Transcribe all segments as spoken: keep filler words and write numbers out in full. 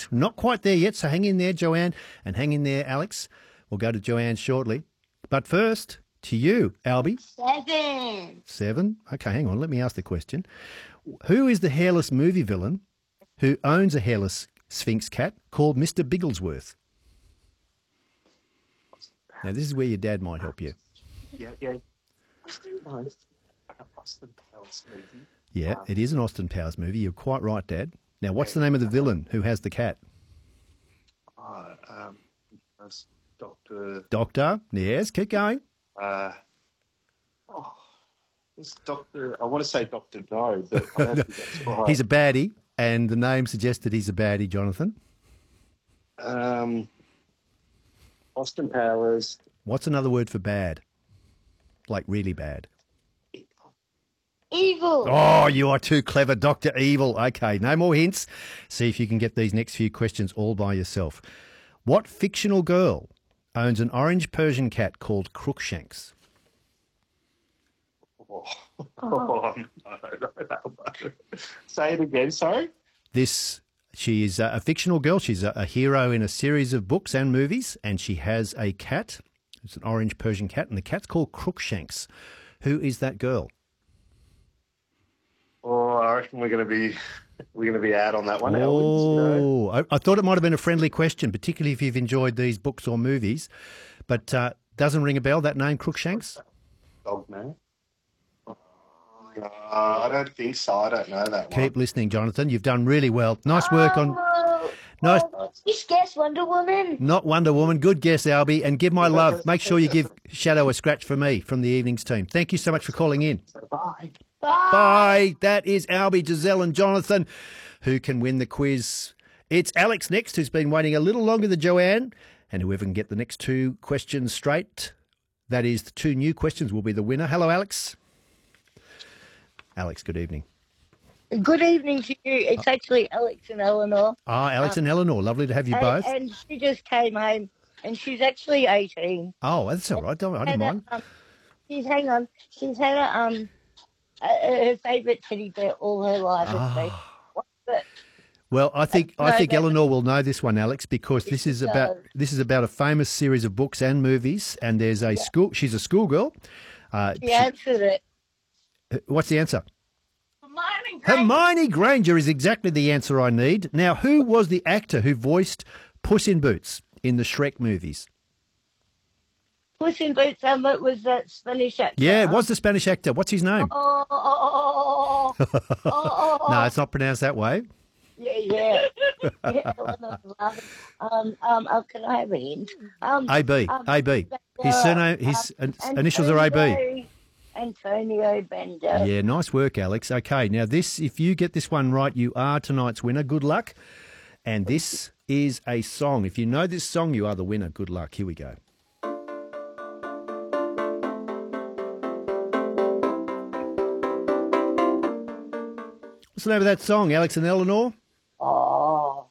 eight. Not quite there yet, so hang in there, Joanne, and hang in there, Alex. We'll go to Joanne shortly. But first, to you, Albie. Seven. Seven? Okay, hang on. Let me ask the question. Who is the hairless movie villain who owns a hairless Sphinx cat called Mister Bigglesworth? Now, this is where your dad might help you. Yeah, yeah. Austin Powers movie. Yeah, Um, it is an Austin Powers movie. You're quite right, Dad. Now, what's the name of the villain who has the cat? uh, um, that's Doctor. Doctor? Yes, keep going. Uh, oh, it's Doctor. I want to say Doctor No, but I don't think that's right. He's a baddie, and the name suggests that he's a baddie, Jonathan. Um, Austin Powers. What's another word for bad? Like really bad. Evil. Oh, you are too clever, Doctor Evil. Okay, no more hints. See if you can get these next few questions all by yourself. What fictional girl owns an orange Persian cat called Crookshanks? Oh, oh no, no, no. Say it again, sorry. This, she is a, a fictional girl. She's a, a hero in a series of books and movies, and she has a cat. It's an orange Persian cat, and the cat's called Crookshanks. Who is that girl? Oh, I reckon we're going to be we're going to be out on that one. Elvis, you know? Oh, I, I thought it might have been a friendly question, particularly if you've enjoyed these books or movies. But uh, doesn't ring a bell, that name, Crookshanks? Dog man. Uh, I don't think so. I don't know that one. Keep listening, Jonathan. You've done really well. Nice work on... Oh, Nice. oh, Just guess Wonder Woman. Not Wonder Woman. Good guess, Albie. And give my love. Make sure you give Shadow a scratch for me from the evenings team. Thank you so much for calling in. Bye. Bye. Bye. That is Albie, Giselle and Jonathan, who can win the quiz. It's Alex next, who's been waiting a little longer than Joanne. And whoever can get the next two questions straight, that is the two new questions, will be the winner. Hello, Alex. Alex, good evening. Good evening to you. It's actually Alex and Eleanor. Ah, Alex and Eleanor. Lovely to have you And, both. and she just came home, and she's actually eighteen. Oh, that's all right. Don't, I don't And, mind. um, she's hang on. She's had a, um a, her favourite teddy bear all her life. Ah. But Well, I think I No, think that- Eleanor will know this one, Alex, because this is about does. this is about a famous series of books and movies. And there's a school. She's a schoolgirl. Uh, she answered it. she- what's the answer? Hermione Hermione Granger is exactly the answer I need. Now, who was the actor who voiced Puss in Boots in the Shrek movies? Puss in Boots, um, it was that Spanish actor. Yeah, it was the Spanish actor. What's his name? Oh, oh, oh, oh, oh, oh, No, it's not pronounced that way. yeah, yeah. yeah Eleanor's laughing. um, um, oh, can I have a hint? Um, A B. um, A B. His uh, surname, his um, initials are A B. Antonio- Antonio Bender. Yeah, nice work, Alex. Okay, now this, if you get this one right, you are tonight's winner. Good luck. And this is a song. If you know this song, you are the winner. Good luck. Here we go. What's the name of that song, Alex and Eleanor? Oh.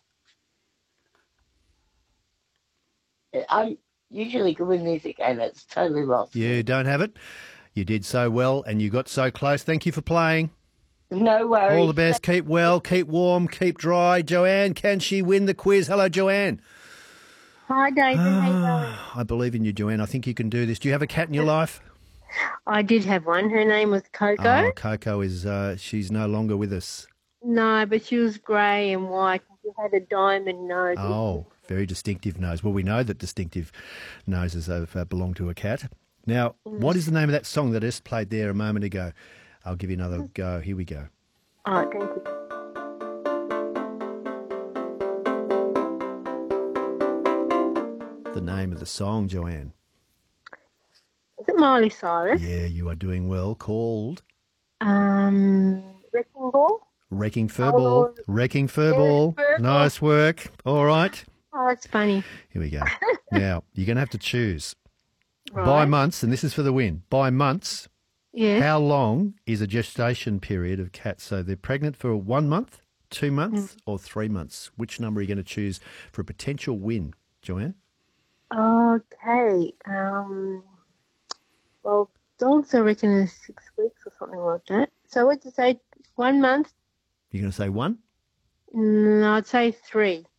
I'm usually good with music and it's totally lost. You don't have it? You did so well and you got so close. Thank you for playing. No worries. All the best. Keep well, keep warm, keep dry. Joanne, can she win the quiz? Hello, Joanne. Hi, David. How you going? I believe in you, Joanne. I think you can do this. Do you have a cat in your life? I did have one. Her name was Coco. Oh, Coco is, uh, she's no longer with us. No, but she was grey and white. She had a diamond nose. Oh, very distinctive nose. Well, we know that distinctive noses have uh, belonged to a cat. Now, what is the name of that song that I just played there a moment ago? I'll give you another go. Here we go. Oh, thank you. The name of the song, Joanne. Is it Miley Cyrus? Yeah, you are doing well. Called Um, Wrecking Ball? Wrecking Furball. Oh, Wrecking Furball. Furball. Nice work. All right. Oh, that's funny. Here we go. Now, you're going to have to choose. Right. By months, and this is for the win, by months, Yes. how long is a gestation period of cats? So they're pregnant for one month, two months, or three months. Which number are you going to choose for a potential win, Joanne? Okay. Um, well, dogs, I reckon, is six weeks or something like that. So what'd you say? One month? You're going to say one? No, I'd say three.